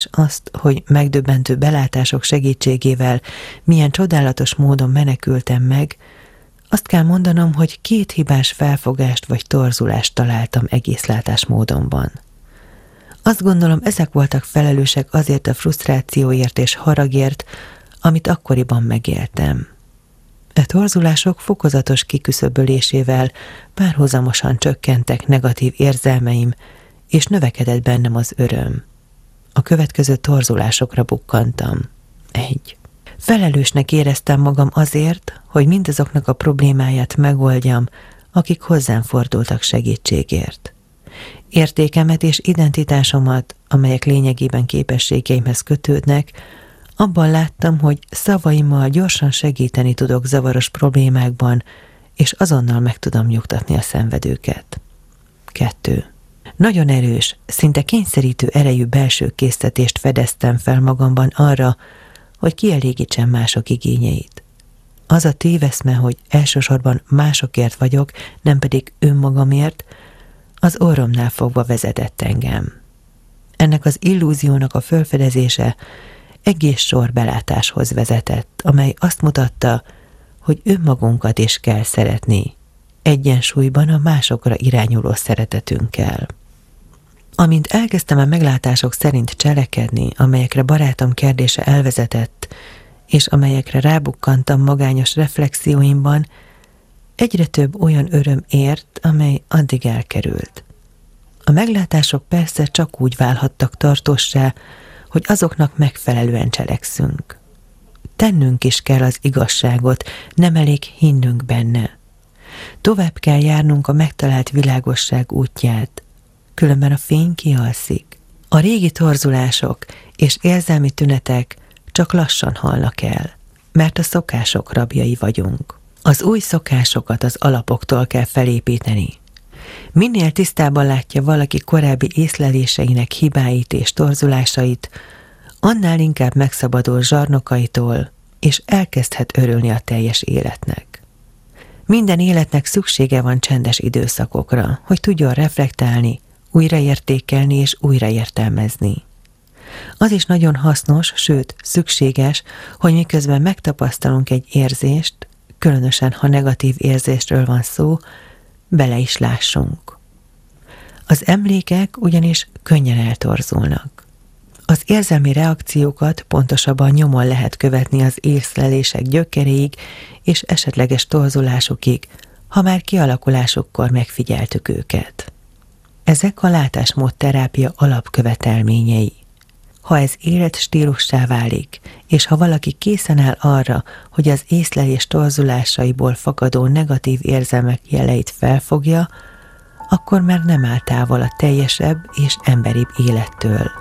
azt, hogy megdöbbentő belátások segítségével milyen csodálatos módon menekültem meg, azt kell mondanom, hogy 2 hibás felfogást vagy torzulást találtam egész látásmódomban. Azt gondolom, ezek voltak felelősek azért a frusztrációért és haragért, amit akkoriban megéltem. E torzulások fokozatos kiküszöbölésével párhuzamosan csökkentek negatív érzelmeim, és növekedett bennem az öröm. A következő torzulásokra bukkantam. 1. Felelősnek éreztem magam azért, hogy mindazoknak a problémáját megoldjam, akik hozzám fordultak segítségért. Értékemet és identitásomat, amelyek lényegében képességeimhez kötődnek, abban láttam, hogy szavaimmal gyorsan segíteni tudok zavaros problémákban, és azonnal meg tudom nyugtatni a szenvedőket. 2. Nagyon erős, szinte kényszerítő erejű belső késztetést fedeztem fel magamban arra, hogy kielégítsem mások igényeit. Az a téveszme, hogy elsősorban másokért vagyok, nem pedig önmagamért, az orromnál fogva vezetett engem. Ennek az illúziónak a felfedezése egész sor belátáshoz vezetett, amely azt mutatta, hogy önmagunkat is kell szeretni, egyensúlyban a másokra irányuló szeretetünkkel. Amint elkezdtem a meglátások szerint cselekedni, amelyekre barátom kérdése elvezetett, és amelyekre rábukkantam magányos reflexióimban, egyre több olyan öröm ért, amely addig elkerült. A meglátások persze csak úgy válhattak tartóssá, hogy azoknak megfelelően cselekszünk. Tennünk is kell az igazságot, nem elég hinnünk benne. Tovább kell járnunk a megtalált világosság útját, különben a fény kialszik. A régi torzulások és érzelmi tünetek csak lassan halnak el, mert a szokások rabjai vagyunk. Az új szokásokat az alapoktól kell felépíteni. Minél tisztában látja valaki korábbi észleléseinek hibáit és torzulásait, annál inkább megszabadul zsarnokaitól, és elkezdhet örülni a teljes életnek. Minden életnek szüksége van csendes időszakokra, hogy tudjon reflektálni, újraértékelni és újraértelmezni. Az is nagyon hasznos, sőt szükséges, hogy miközben megtapasztalunk egy érzést, különösen ha negatív érzésről van szó, bele is lássunk. Az emlékek ugyanis könnyen eltorzulnak. Az érzelmi reakciókat pontosabban nyomon lehet követni az észlelések gyökeréig és esetleges torzulásukig, ha már kialakulásukkor megfigyeltük őket. Ezek a látásmódterápia alapkövetelményei. Ha ez életstílussá válik, és ha valaki készen áll arra, hogy az észlelés torzulásaiból fakadó negatív érzelmek jeleit felfogja, akkor már nem áll távol a teljesebb és emberibb élettől.